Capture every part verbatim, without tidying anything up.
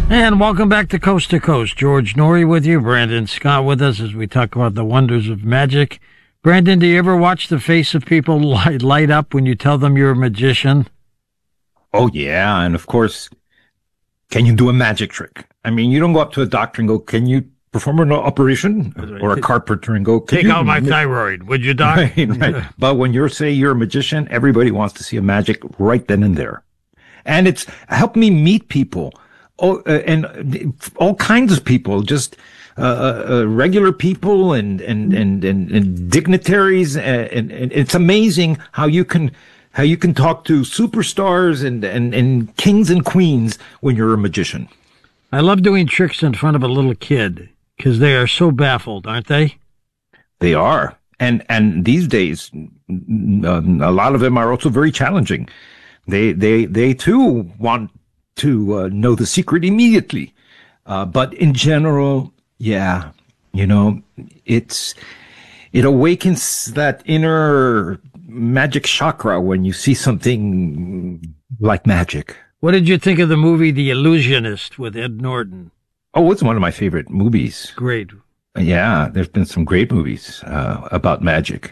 And welcome back to Coast to Coast. George Noory with you, Brandon Scott with us as we talk about the wonders of magic. Brandon, do you ever watch the face of people light, light up when you tell them you're a magician? Oh, yeah. And of course, can you do a magic trick? I mean, you don't go up to a doctor and go, can you perform an operation? Or a carpenter and go, take out my thyroid, would you, doc? Right, right. But when you say you're a magician, everybody wants to see a magic right then and there. And it's helped me meet people. Oh, uh, and all kinds of people, just uh, uh, regular people and and and and, and dignitaries, and, and, and it's amazing how you can how you can talk to superstars and and and kings and queens when you're a magician. I love doing tricks in front of a little kid because they are so baffled, aren't they? They are, and and these days, um, a lot of them are also very challenging. They they they too want to uh, know the secret immediately. Uh, but in general, yeah, you know, it's, it awakens that inner magic chakra when you see something like magic. What did you think of the movie The Illusionist with Ed Norton? Oh, it's one of my favorite movies. Great. Yeah, there's been some great movies uh, about magic.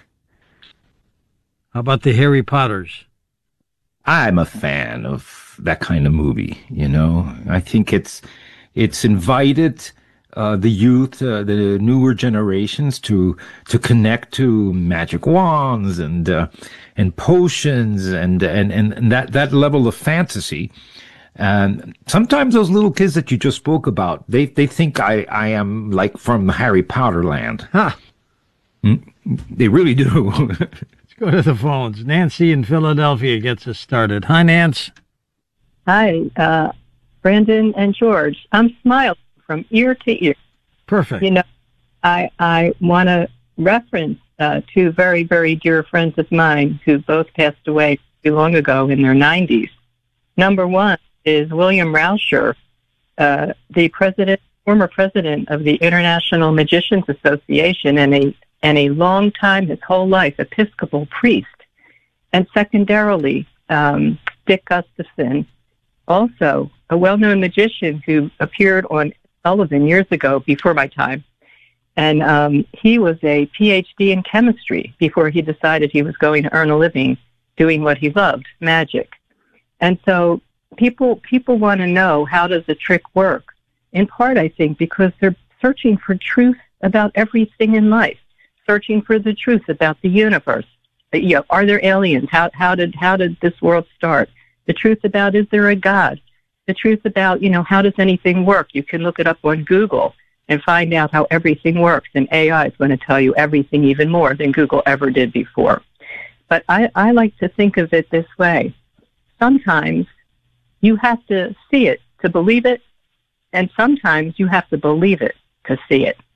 How about the Harry Potters? I'm a fan of that kind of movie, you know. I think it's it's invited uh, the youth, uh, the newer generations, to to connect to magic wands and uh, and potions and, and and and that that level of fantasy. And sometimes those little kids that you just spoke about, they they think I I am like from Harry Potter land. Huh. Mm, they really do. Go to the phones. Nancy in Philadelphia gets us started. Hi, Nance. Hi, uh, Brandon and George. I'm smiling from ear to ear. Perfect. You know, I I want to reference uh, two very, very dear friends of mine who both passed away too long ago in their nineties. Number one is William Rauscher, uh, the president, former president of the International Magicians Association, and a and a long time, his whole life, Episcopal priest. And secondarily, um, Dick Gustafson, also a well-known magician who appeared on Sullivan years ago, before my time. And um, he was a P H D in chemistry before he decided he was going to earn a living doing what he loved, magic. And so people people want to know, how does the trick work? In part, I think, because they're searching for truth about everything in life. Searching for the truth about the universe. You know, are there aliens? How how did how did this world start? The truth about, is there a God? The truth about, you know, how does anything work? You can look it up on Google and find out how everything works, and A I is going to tell you everything even more than Google ever did before. But I, I like to think of it this way. Sometimes you have to see it to believe it, and sometimes you have to believe it to see it.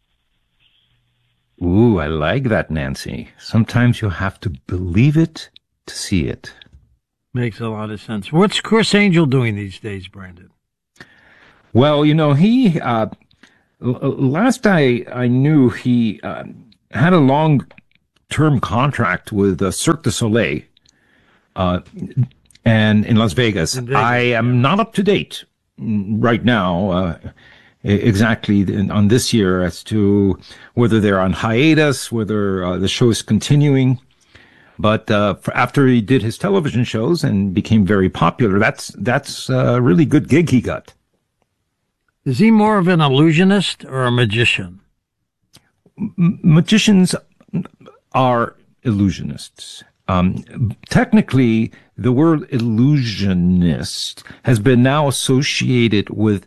Ooh, I like that, Nancy. Sometimes you have to believe it to see it. Makes a lot of sense. What's Chris Angel doing these days, Brandon? Well, you know, he, uh, l- last I, I knew, he uh, had a long-term contract with uh, Cirque du Soleil uh, and in Las Vegas. In Vegas, I am yeah. not up to date right now. Uh, exactly on this year as to whether they're on hiatus, whether uh, the show is continuing. But uh, for after he did his television shows and became very popular, that's that's a really good gig he got. Is he more of an illusionist or a magician? M- magicians are illusionists. Um, technically, the word illusionist has been now associated with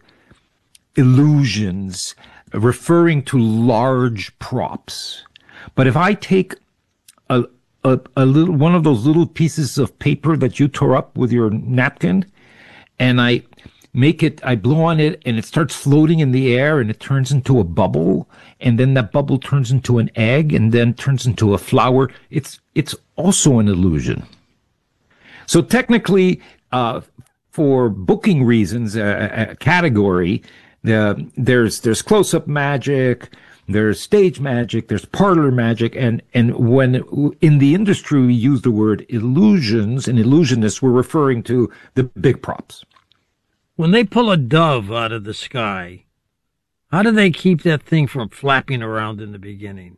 illusions, referring to large props. But if I take a, a, a little, one of those little pieces of paper that you tore up with your napkin, and I make it, I blow on it, and it starts floating in the air, and it turns into a bubble, and then that bubble turns into an egg, and then turns into a flower, it's, it's also an illusion. So technically, uh, for booking reasons, a, a category, Uh, there's there's close-up magic, there's stage magic, there's parlor magic, and and when in the industry we use the word illusions and illusionists, we're referring to the big props. When they pull a dove out of the sky, how do they keep that thing from flapping around in the beginning?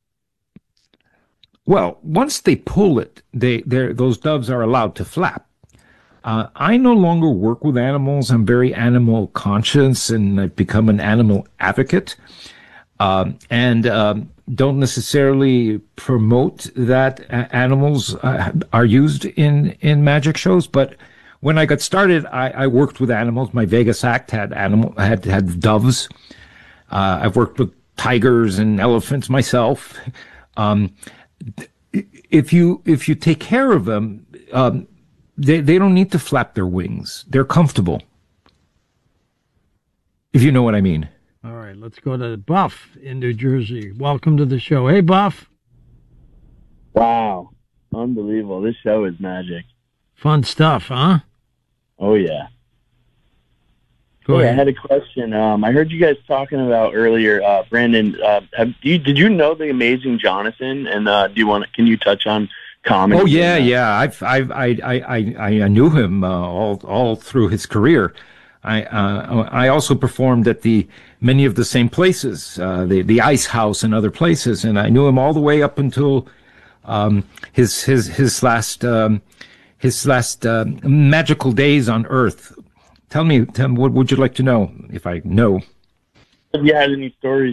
Well, once they pull it, they those doves are allowed to flap. Uh, I no longer work with animals. I'm very animal conscious, and I've become an animal advocate, um, and um, don't necessarily promote that uh, animals uh, are used in, in magic shows. But when I got started, I, I worked with animals. My Vegas act had animal had had doves. Uh, I've worked with tigers and elephants myself. Um, if you if you take care of them, um, they they don't need to flap their wings. They're comfortable. If you know what I mean. All right, let's go to Buff in New Jersey. Welcome to the show. Hey, Buff. Wow, unbelievable! This show is magic. Fun stuff, huh? Oh yeah. Go hey, ahead. I had a question. Um, I heard you guys talking about earlier, uh, Brandon. Uh, have you, did you know the Amazing Jonathan? And uh, do you want? Can you touch on comedy? Oh yeah, yeah. I've, I've, I, I, I, I knew him uh, all, all through his career. I, uh, I also performed at the many of the same places, uh, the, the Ice House and other places, and I knew him all the way up until um, his, his, his last, um, his last uh, magical days on Earth. Tell me, tell me, what would you like to know? If I know, Have you had any stories?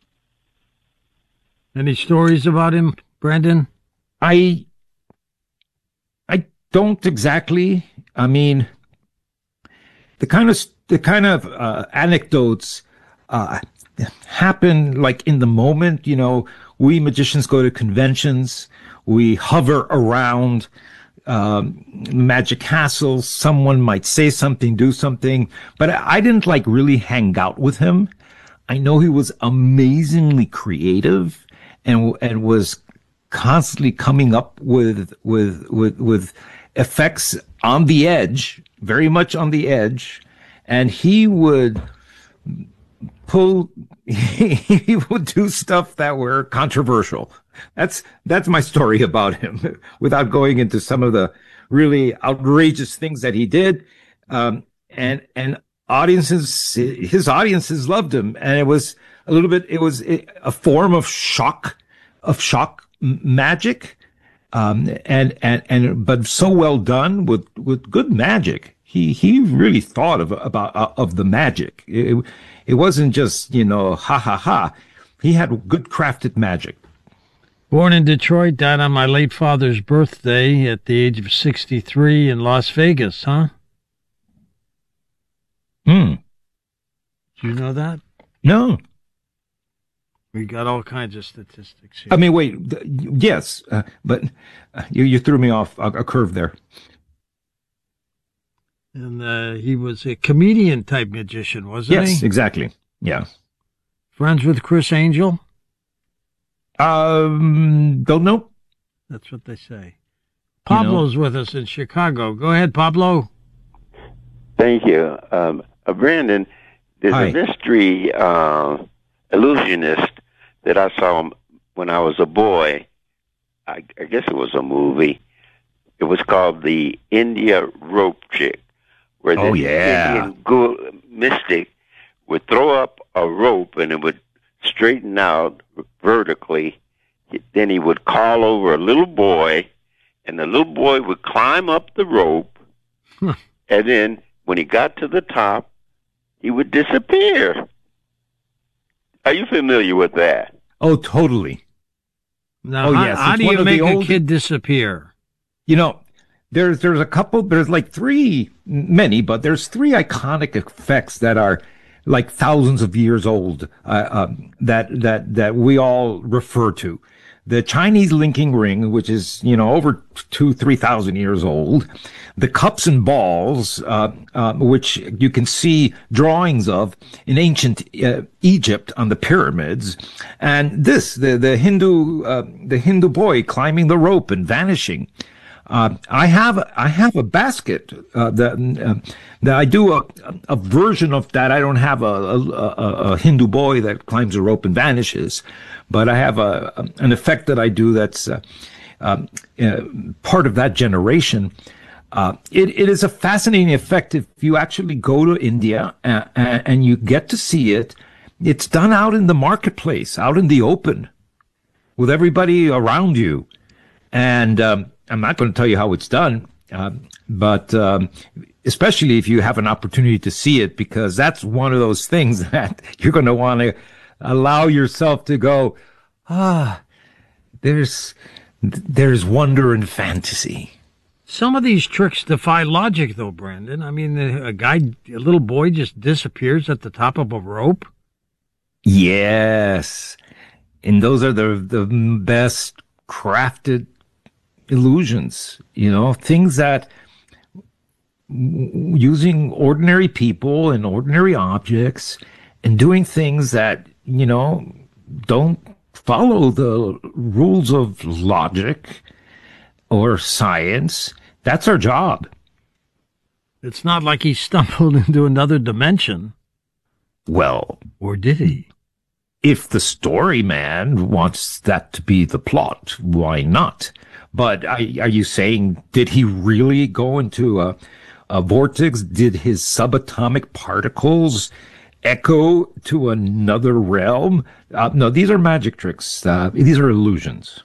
Any stories about him, Brandon? I, I don't exactly. I mean, the kind of the kind of uh, anecdotes uh, happen like in the moment. You know, we magicians go to conventions, we hover around um, magic castles. Someone might say something, do something, but I didn't like really hang out with him. I know he was amazingly creative and and was constantly coming up with with with with effects on the edge, very much on the edge, and he would pull he would do stuff that were controversial. That's that's my story about him, without going into some of the really outrageous things that he did. Um, and and audiences, his audiences loved him, and it was a little bit. It was a form of shock, of shock magic, um, and and and but so well done with with good magic. He he really thought of about uh, of the magic. It, it wasn't just, you know, ha ha ha. He had good crafted magic. Born in Detroit, died on my late father's birthday at the age of sixty-three in Las Vegas, huh? Hmm. Do you know that? No. We got all kinds of statistics here. I mean, wait. th- Yes, uh, but uh, you you threw me off a, a curve there. And uh, he was a comedian-type magician, wasn't Yes, he? exactly. Yeah. Friends with Chris Angel? Um, don't know. That's what they say. Pablo's with us in Chicago. Go ahead, Pablo. Thank you. Um, uh, Brandon, there's Hi. a mystery uh, illusionist that I saw when I was a boy. I, I guess it was a movie. It was called The India Rope Chick, where the Oh, yeah. Indian ghoul mystic would throw up a rope and it would straighten out vertically. Then he would call over a little boy, and the little boy would climb up the rope, Huh. and then when he got to the top, he would disappear. Are you familiar with that? Oh, totally. Now, Oh, how, yes, how it's do one you of the make a old- kid disappear? You know, there's there's a couple. There's like three, many, but there's three iconic effects that are like thousands of years old. Uh, um, that that that we all refer to. The Chinese linking ring, which is, you know, over two, three thousand years old. The cups and balls, uh, uh, which you can see drawings of in ancient uh, Egypt on the pyramids. And this, the, the Hindu, uh, the Hindu boy climbing the rope and vanishing. Uh, I have, I have a basket, uh, that, uh, that I do a, a version of that. I don't have a, a, a, a Hindu boy that climbs a rope and vanishes, but I have a, an effect that I do that's, uh, um, uh, part of that generation. Uh, it, it is a fascinating effect if you actually go to India and, and you get to see it. It's done out in the marketplace, out in the open, with everybody around you. And um, I'm not going to tell you how it's done, uh, but um, especially if you have an opportunity to see it, because that's one of those things that you're going to want to allow yourself to go, ah, there's there's wonder and fantasy. Some of these tricks defy logic, though, Brandon. I mean, a guy, a little boy just disappears at the top of a rope. Yes. And those are the, the best crafted illusions, you know, things that using ordinary people and ordinary objects and doing things that, you know, don't follow the rules of logic or science. That's our job. It's not like he stumbled into another dimension. Well, or did he? If the story man wants that to be the plot, why not? But are, are you saying, did he really go into a, a vortex? Did his subatomic particles echo to another realm? Uh, no, these are magic tricks. Uh, these are illusions.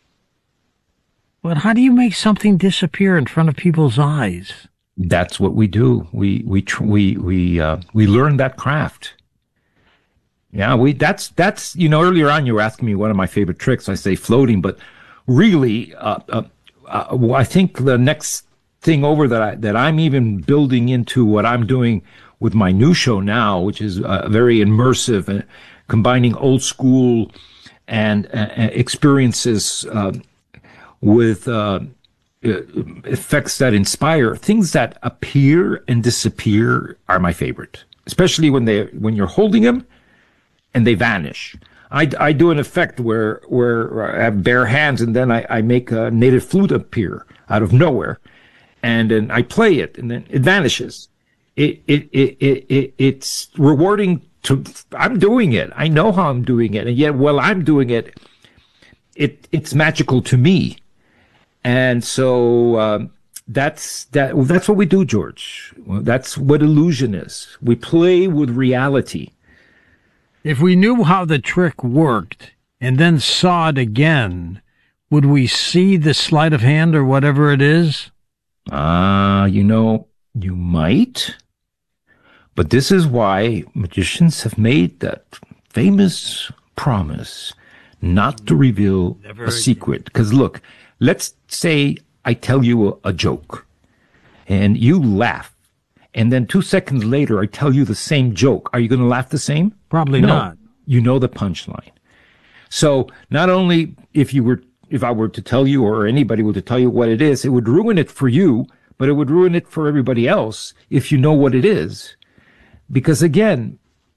But how do you make something disappear in front of people's eyes? That's what we do. We we tr- we we uh, we learn that craft. Yeah, we that's that's you know earlier on you were asking me one of my favorite tricks. I say floating, but really, uh, uh, uh, I think the next thing over that I, that I'm even building into what I'm doing with my new show now, which is uh, very immersive and combining old school and uh, experiences uh, with uh, effects that inspire. Things that appear and disappear are my favorite, especially when they when you're holding them and they vanish. I, I do an effect where where I have bare hands and then I, I make a native flute appear out of nowhere, and then I play it and then it vanishes. It it it it, it it's rewarding to. I'm doing it. I know how I'm doing it, and yet while I'm doing it, it it's magical to me. And so um, that's that. That's what we do, George. That's what illusion is. We play with reality. If we knew how the trick worked and then saw it again, would we see the sleight of hand or whatever it is? Ah, uh, you know, you might. But this is why magicians have made that famous promise not to reveal Never a secret. Because look, let's say I tell you a, a joke and you laugh. And then two seconds later, I tell you the same joke. Are you going to laugh the same? Probably no. not. You know the punchline. So not only if you were, if I were to tell you or anybody were to tell you what it is, it would ruin it for you, but it would ruin it for everybody else if you know what it is. Because again,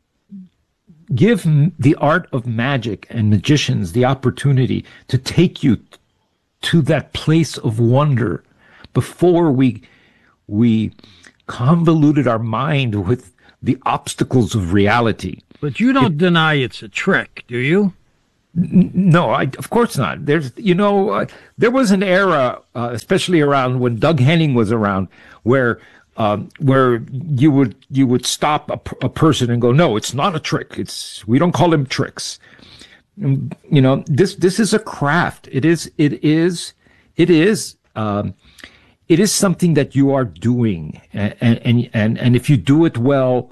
give the art of magic and magicians the opportunity to take you to that place of wonder before we, we, convoluted our mind with the obstacles of reality. But you don't it, deny it's a trick, do you? N- no, I, of course not. There's, you know, uh, there was an era, uh, especially around when Doug Henning was around, where um, where you would you would stop a, a person and go, no, it's not a trick. It's we don't call them tricks. You know, this this is a craft. It is it is it is. Um, It is something that you are doing, and and and, and if you do it well,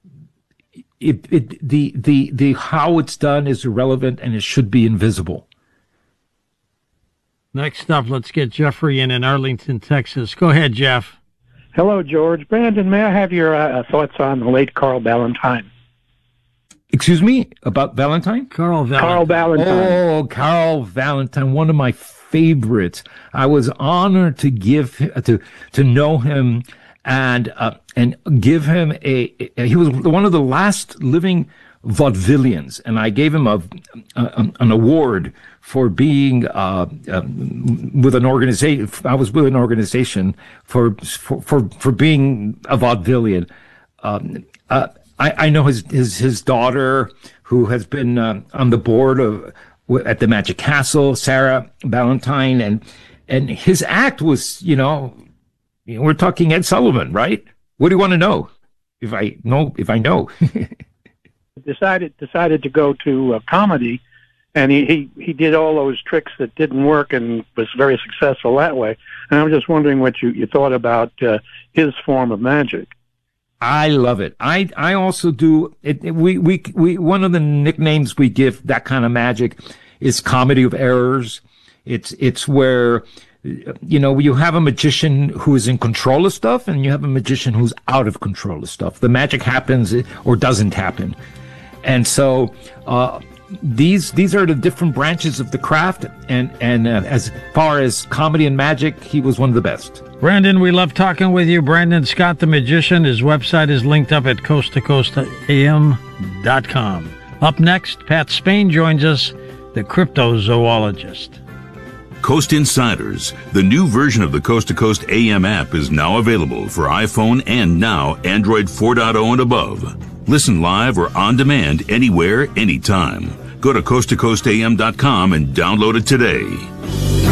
it, it the the the how it's done is irrelevant, and it should be invisible. Next up, let's get Jeffrey in in Arlington, Texas. Go ahead, Jeff. Hello, George. Brandon, may I have your uh, thoughts on the late Carl Valentine? Excuse me, about Valentine? Carl Valentine. Carl Valentine. Oh, Carl Valentine, one of my favorites. I was honored to give to to know him and uh, and give him a, a. He was one of the last living vaudevillians, and I gave him a, a an award for being uh, um, with an organization. I was with an organization for for for, for being a vaudevillian. Um, uh, I, I know his, his, his daughter, who has been uh, on the board of at the Magic Castle, Sarah Valentine, and and his act was, you know, We're talking Ed Sullivan, right? What do you want to know? If I know, if I know. decided decided to go to uh, comedy, and he, he, he did all those tricks that didn't work and was very successful that way. And I'm just wondering what you, you thought about uh, his form of magic. I love it. I I also do it. We we we one of the nicknames we give that kind of magic is comedy of errors. It's it's where, you know, you have a magician who is in control of stuff, and you have a magician who's out of control of stuff. The magic happens or doesn't happen, and so uh, these these are the different branches of the craft. And and uh, as far as comedy and magic, he was one of the best. Brandon, we love talking with you. Brandon Scott, the magician. His website is linked up at coast to coast a m dot com. Up next, Pat Spain joins us, the cryptozoologist. Coast Insiders, the new version of the Coast to Coast A M app, is now available for iPhone and now Android four point oh and above. Listen live or on demand anywhere, anytime. Go to coast to coast a m dot com and download it today.